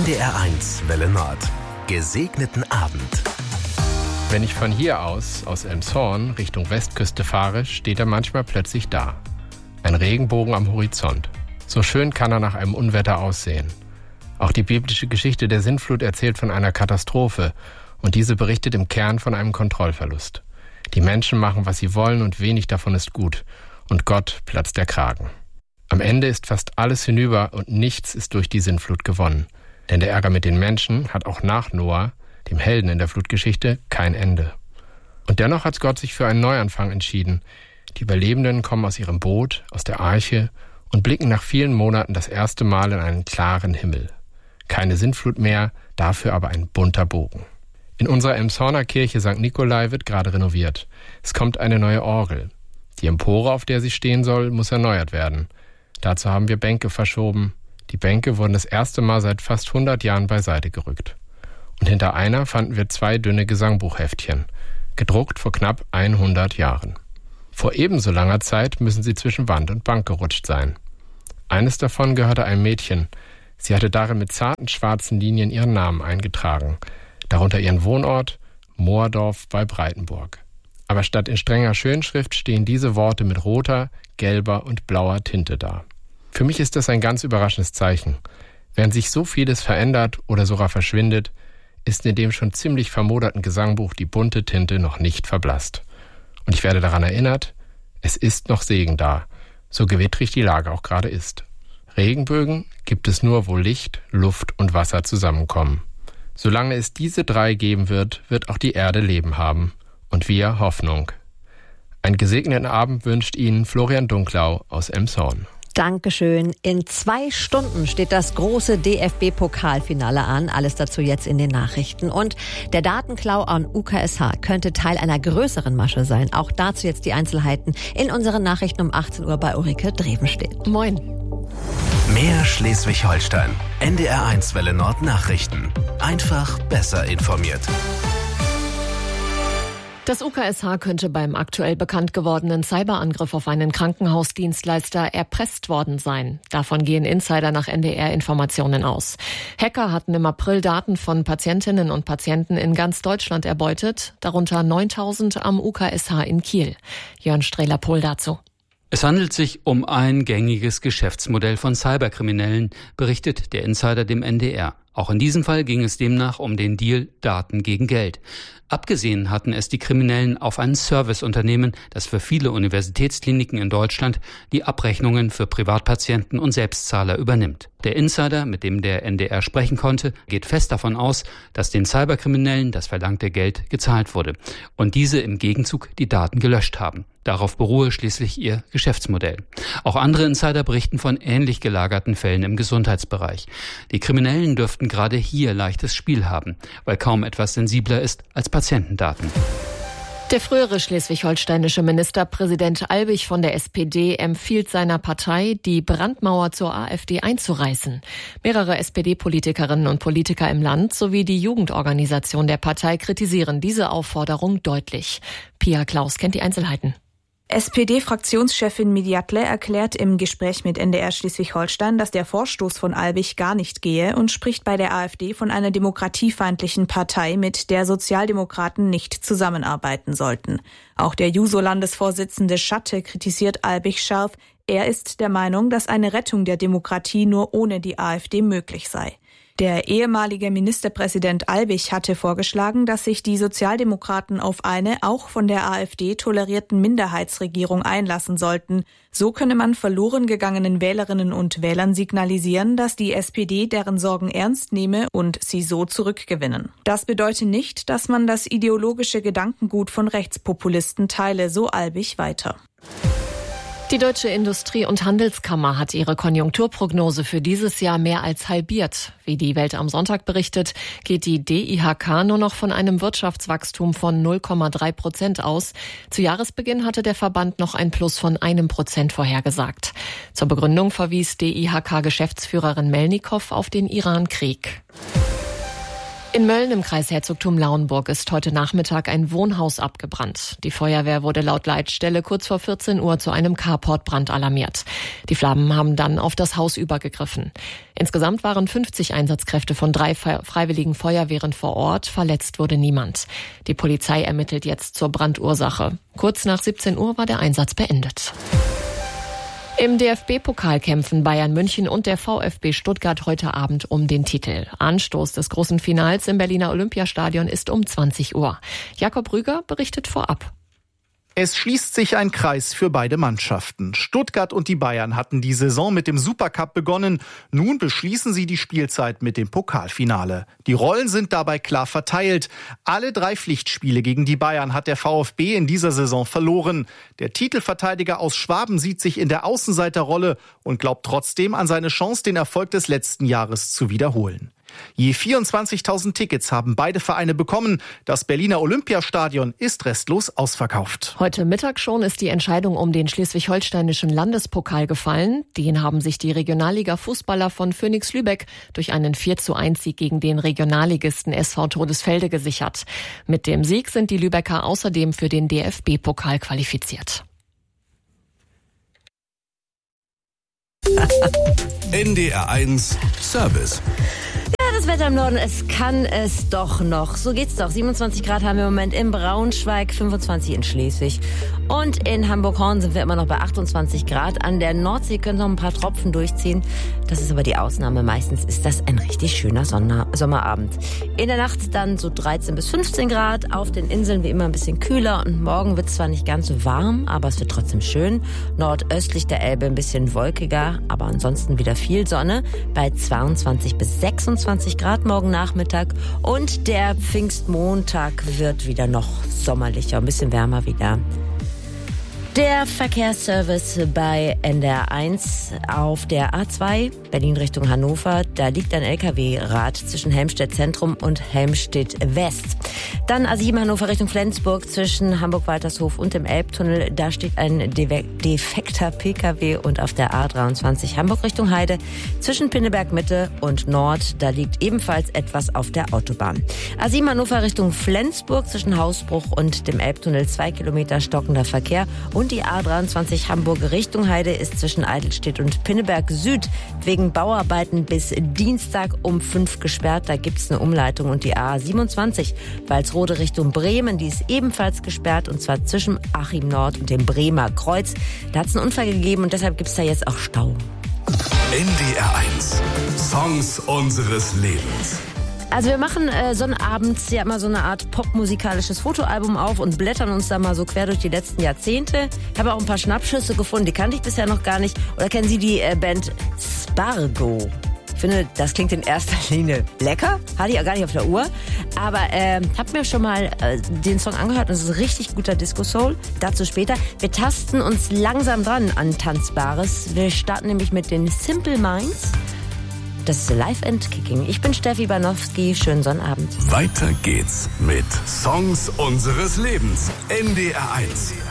NDR1 Welle Nord. Gesegneten Abend. Wenn ich von hier aus Elmshorn, Richtung Westküste fahre, steht er manchmal plötzlich da. Ein Regenbogen am Horizont. So schön kann er nach einem Unwetter aussehen. Auch die biblische Geschichte der Sintflut erzählt von einer Katastrophe und diese berichtet im Kern von einem Kontrollverlust. Die Menschen machen, was sie wollen und wenig davon ist gut. Und Gott platzt der Kragen. Am Ende ist fast alles hinüber und nichts ist durch die Sintflut gewonnen. Denn der Ärger mit den Menschen hat auch nach Noah, dem Helden in der Flutgeschichte, kein Ende. Und dennoch hat Gott sich für einen Neuanfang entschieden. Die Überlebenden kommen aus ihrem Boot, aus der Arche und blicken nach vielen Monaten das erste Mal in einen klaren Himmel. Keine Sintflut mehr, dafür aber ein bunter Bogen. In unserer Elmshorner Kirche St. Nikolai wird gerade renoviert. Es kommt eine neue Orgel. Die Empore, auf der sie stehen soll, muss erneuert werden. Dazu haben wir Bänke verschoben. Die Bänke wurden das erste Mal seit fast 100 Jahren beiseite gerückt. Und hinter einer fanden wir 2 dünne Gesangbuchheftchen, gedruckt vor knapp 100 Jahren. Vor ebenso langer Zeit müssen sie zwischen Wand und Bank gerutscht sein. Eines davon gehörte einem Mädchen. Sie hatte darin mit zarten schwarzen Linien ihren Namen eingetragen, darunter ihren Wohnort, Moordorf bei Breitenburg. Aber statt in strenger Schönschrift stehen diese Worte mit roter, gelber und blauer Tinte da. Für mich ist das ein ganz überraschendes Zeichen. Während sich so vieles verändert oder sogar verschwindet, ist in dem schon ziemlich vermoderten Gesangbuch die bunte Tinte noch nicht verblasst. Und ich werde daran erinnert, es ist noch Segen da, so gewittrig die Lage auch gerade ist. Regenbögen gibt es nur, wo Licht, Luft und Wasser zusammenkommen. Solange es diese 3 geben wird, wird auch die Erde Leben haben. Und wir Hoffnung. Einen gesegneten Abend wünscht Ihnen Florian Dunklau aus Elmshorn. Dankeschön. In 2 Stunden steht das große DFB-Pokalfinale an. Alles dazu jetzt in den Nachrichten. Und der Datenklau an UKSH könnte Teil einer größeren Masche sein. Auch dazu jetzt die Einzelheiten in unseren Nachrichten um 18 Uhr bei Ulrike Drevenstedt. Moin. Mehr Schleswig-Holstein. NDR1 Welle Nord Nachrichten. Einfach besser informiert. Das UKSH könnte beim aktuell bekannt gewordenen Cyberangriff auf einen Krankenhausdienstleister erpresst worden sein. Davon gehen Insider nach NDR-Informationen aus. Hacker hatten im April Daten von Patientinnen und Patienten in ganz Deutschland erbeutet, darunter 9.000 am UKSH in Kiel. Jörn Strehler-Pohl dazu. Es handelt sich um ein gängiges Geschäftsmodell von Cyberkriminellen, berichtet der Insider dem NDR. Auch in diesem Fall ging es demnach um den Deal Daten gegen Geld. Abgesehen hatten es die Kriminellen auf ein Serviceunternehmen, das für viele Universitätskliniken in Deutschland die Abrechnungen für Privatpatienten und Selbstzahler übernimmt. Der Insider, mit dem der NDR sprechen konnte, geht fest davon aus, dass den Cyberkriminellen das verlangte Geld gezahlt wurde und diese im Gegenzug die Daten gelöscht haben. Darauf beruhe schließlich ihr Geschäftsmodell. Auch andere Insider berichten von ähnlich gelagerten Fällen im Gesundheitsbereich. Die Kriminellen dürften gerade hier leichtes Spiel haben, weil kaum etwas sensibler ist als Patientendaten. Der frühere schleswig-holsteinische Ministerpräsident Albig von der SPD empfiehlt seiner Partei, die Brandmauer zur AfD einzureißen. Mehrere SPD-Politikerinnen und Politiker im Land sowie die Jugendorganisation der Partei kritisieren diese Aufforderung deutlich. Pia Klaus kennt die Einzelheiten. SPD-Fraktionschefin Mediatle erklärt im Gespräch mit NDR Schleswig-Holstein, dass der Vorstoß von Albig gar nicht gehe und spricht bei der AfD von einer demokratiefeindlichen Partei, mit der Sozialdemokraten nicht zusammenarbeiten sollten. Auch der Juso-Landesvorsitzende Schatte kritisiert Albig scharf. Er ist der Meinung, dass eine Rettung der Demokratie nur ohne die AfD möglich sei. Der ehemalige Ministerpräsident Albig hatte vorgeschlagen, dass sich die Sozialdemokraten auf eine auch von der AfD tolerierten Minderheitsregierung einlassen sollten. So könne man verloren gegangenen Wählerinnen und Wählern signalisieren, dass die SPD deren Sorgen ernst nehme und sie so zurückgewinnen. Das bedeutet nicht, dass man das ideologische Gedankengut von Rechtspopulisten teile, so Albig weiter. Die Deutsche Industrie- und Handelskammer hat ihre Konjunkturprognose für dieses Jahr mehr als halbiert. Wie die Welt am Sonntag berichtet, geht die DIHK nur noch von einem Wirtschaftswachstum von 0,3% aus. Zu Jahresbeginn hatte der Verband noch ein Plus von 1% vorhergesagt. Zur Begründung verwies DIHK-Geschäftsführerin Melnikow auf den Iran-Krieg. In Mölln im Kreis Herzogtum Lauenburg ist heute Nachmittag ein Wohnhaus abgebrannt. Die Feuerwehr wurde laut Leitstelle kurz vor 14 Uhr zu einem Carportbrand alarmiert. Die Flammen haben dann auf das Haus übergegriffen. Insgesamt waren 50 Einsatzkräfte von 3 freiwilligen Feuerwehren vor Ort. Verletzt wurde niemand. Die Polizei ermittelt jetzt zur Brandursache. Kurz nach 17 Uhr war der Einsatz beendet. Im DFB-Pokal kämpfen Bayern München und der VfB Stuttgart heute Abend um den Titel. Anstoß des großen Finals im Berliner Olympiastadion ist um 20 Uhr. Jakob Rüger berichtet vorab. Es schließt sich ein Kreis für beide Mannschaften. Stuttgart und die Bayern hatten die Saison mit dem Supercup begonnen. Nun beschließen sie die Spielzeit mit dem Pokalfinale. Die Rollen sind dabei klar verteilt. Alle 3 Pflichtspiele gegen die Bayern hat der VfB in dieser Saison verloren. Der Titelverteidiger aus Schwaben sieht sich in der Außenseiterrolle und glaubt trotzdem an seine Chance, den Erfolg des letzten Jahres zu wiederholen. Je 24.000 Tickets haben beide Vereine bekommen. Das Berliner Olympiastadion ist restlos ausverkauft. Heute Mittag schon ist die Entscheidung um den schleswig-holsteinischen Landespokal gefallen. Den haben sich die Regionalliga-Fußballer von Phönix Lübeck durch einen 4:1-Sieg gegen den Regionalligisten SV Todesfelde gesichert. Mit dem Sieg sind die Lübecker außerdem für den DFB-Pokal qualifiziert. NDR1 Service. Das Wetter im Norden, es kann es doch noch. So geht's doch. 27 Grad haben wir im Moment in Braunschweig, 25 in Schleswig. Und in Hamburg-Horn sind wir immer noch bei 28 Grad. An der Nordsee können noch ein paar Tropfen durchziehen. Das ist aber die Ausnahme. Meistens ist das ein richtig schöner Sommerabend. In der Nacht dann so 13 bis 15 Grad. Auf den Inseln wie immer ein bisschen kühler. Und morgen wird es zwar nicht ganz so warm, aber es wird trotzdem schön. Nordöstlich der Elbe ein bisschen wolkiger, aber ansonsten wieder viel Sonne. Bei 22 bis 26 Grad morgen Nachmittag. Und der Pfingstmontag wird wieder noch sommerlicher, ein bisschen wärmer wieder. Der Verkehrsservice bei NDR1 auf der A2 Berlin Richtung Hannover. Da liegt ein LKW-Rad zwischen Helmstedt Zentrum und Helmstedt West. Dann A7 Hannover Richtung Flensburg zwischen Hamburg-Waltershof und dem Elbtunnel. Da steht ein defekter PKW. Und auf der A23 Hamburg Richtung Heide zwischen Pinneberg Mitte und Nord. Da liegt ebenfalls etwas auf der Autobahn. A7 Hannover Richtung Flensburg zwischen Hausbruch und dem Elbtunnel 2 Kilometer stockender Verkehr. Und die A23 Hamburg Richtung Heide ist zwischen Eidelstedt und Pinneberg Süd wegen Bauarbeiten bis Dienstag um 5 gesperrt. Da gibt's eine Umleitung. Und die A27 Walsrode Richtung Bremen, die ist ebenfalls gesperrt, und zwar zwischen Achim Nord und dem Bremer Kreuz. Da hat's einen Unfall gegeben und deshalb gibt's da jetzt auch Stau. NDR1 Songs unseres Lebens. Also wir machen so einen Abend ja immer so eine Art popmusikalisches Fotoalbum auf und blättern uns da mal so quer durch die letzten Jahrzehnte. Ich habe auch ein paar Schnappschüsse gefunden, die kannte ich bisher noch gar nicht. Oder kennen Sie die Band Spargo? Ich finde, das klingt in erster Linie lecker. Hatte ich auch gar nicht auf der Uhr. Aber hab mir schon mal den Song angehört und es ist richtig guter Disco-Soul. Dazu später. Wir tasten uns langsam dran an Tanzbares. Wir starten nämlich mit den Simple Minds. Das ist Live and Kicking. Ich bin Steffi Banowski. Schönen Sonnabend. Weiter geht's mit Songs unseres Lebens. NDR1.